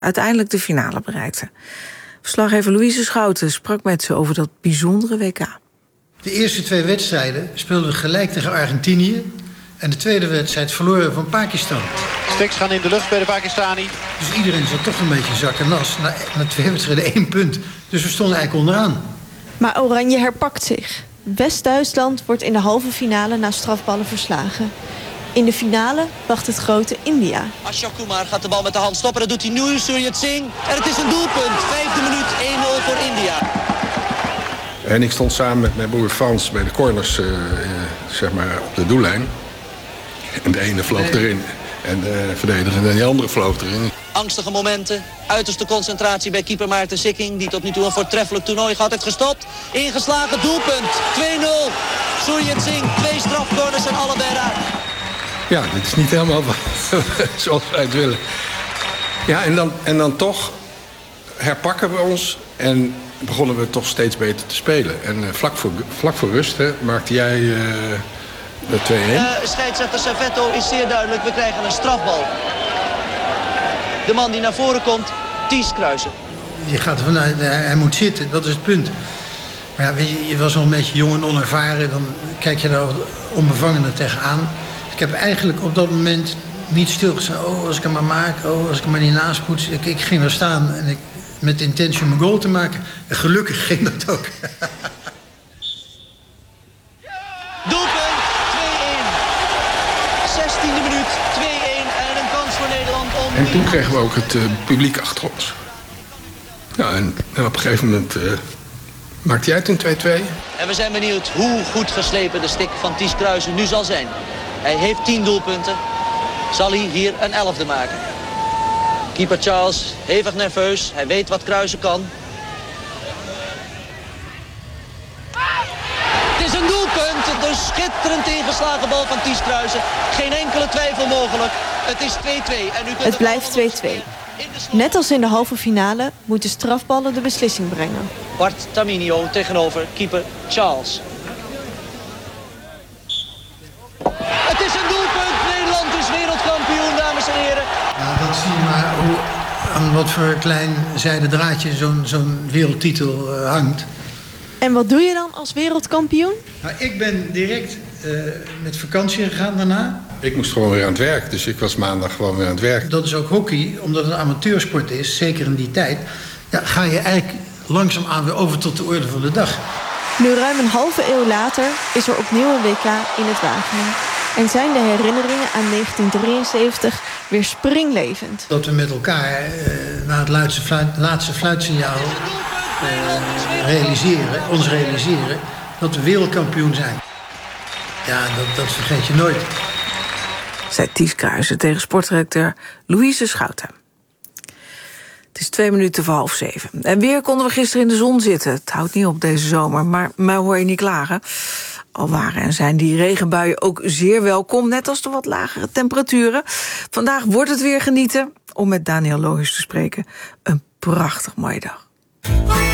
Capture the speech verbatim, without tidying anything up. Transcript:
uiteindelijk de finale bereikten. Verslaggever Louise Schouten sprak met ze over dat bijzondere W K. De eerste twee wedstrijden speelden we gelijk tegen Argentinië. En de tweede wedstrijd verloren van Pakistan. Sticks gaan in de lucht bij de Pakistani. Dus iedereen zat toch een beetje zak en nas. Na, na twee wedstrijden één punt. Dus we stonden eigenlijk onderaan. Maar Oranje herpakt zich. West-Duitsland wordt in de halve finale na strafballen verslagen. In de finale wacht het grote India. Ashok Kumar gaat de bal met de hand stoppen. Dat doet hij nu, Surjit Singh. En het is een doelpunt. Vijfde minuut, één nul voor India. En ik stond samen met mijn broer Frans bij de corners, uh, uh, zeg maar, op de doellijn. En de ene vloog erin. En de verdediger en de andere vloog erin. Angstige momenten. Uiterste concentratie bij keeper Maarten Sikking, die tot nu toe een voortreffelijk toernooi gehad heeft gestopt. Ingeslagen doelpunt. twee nul. Surjit Singh. Twee strafcorners en allebei raak. Ja, dit is niet helemaal zoals wij het willen. Ja, en dan, en dan toch herpakken we ons en begonnen we toch steeds beter te spelen. En uh, vlak, voor, vlak voor rust hè, maakte jij uh, de twee-een. Uh, scheidsrechter Servetto is zeer duidelijk. We krijgen een strafbal. De man die naar voren komt, Ties Kruijsen. Je gaat ervan uit, hij moet zitten, dat is het punt. Maar ja, weet je, je was nog een beetje jong en onervaren. Dan kijk je daar onbevangener tegenaan. Ik heb eigenlijk op dat moment niet stilgestaan. Oh, als ik hem maar maak. Oh, als ik hem maar niet naspoets. Ik, ik ging er staan en ik, met de intentie om een goal te maken. En gelukkig ging dat ook. Doelpunt, twee-een. zestiende minuut, twee-een. En een kans voor Nederland om... En toen kregen we ook het uh, publiek achter ons. Ja, en, en op een gegeven moment uh, maakte jij toen twee-twee. En we zijn benieuwd hoe goed geslepen de stik van Ties Kruijsen nu zal zijn. Hij heeft tien doelpunten. Zal hij hier een elfde maken? Keeper Charles, hevig nerveus. Hij weet wat Kruijsen kan. Het is een doelpunt. De schitterend ingeslagen bal van Ties Kruijsen. Geen enkele twijfel mogelijk. Het is twee-twee. En u kunt het blijft twee-twee. Net als in de halve finale moeten strafballen de beslissing brengen. Bart Taminio tegenover keeper Charles. Het is een doelpunt. Nederland is wereldkampioen, dames en heren. Ja, dat zie je maar hoe, aan wat voor klein zijden draadje zo'n zo'n wereldtitel uh, hangt. En wat doe je dan als wereldkampioen? Nou, ik ben direct uh, met vakantie gegaan daarna. Ik moest gewoon weer aan het werk, dus ik was maandag gewoon weer aan het werk. Dat is ook hockey, omdat het een amateursport is, zeker in die tijd. Ja, ga je eigenlijk langzaamaan weer over tot de orde van de dag. Nu ruim een halve eeuw later is er opnieuw een W K in het Wageningen. En zijn de herinneringen aan negentien drieënzeventig weer springlevend. Dat we met elkaar uh, na het laatste, fluit, laatste fluitsignaal uh, realiseren, ons realiseren, dat we wereldkampioen zijn. Ja, dat, dat vergeet je nooit. Zei Ties Kruijsen tegen sportredacteur Louise Schouten. Het is twee minuten voor half zeven. En weer konden we gisteren in de zon zitten. Het houdt niet op deze zomer, maar mij hoor je niet klagen. Al waren en zijn die regenbuien ook zeer welkom, net als de wat lagere temperaturen. Vandaag wordt het weer genieten, om met Daniel Lohuis te spreken. Een prachtig mooie dag.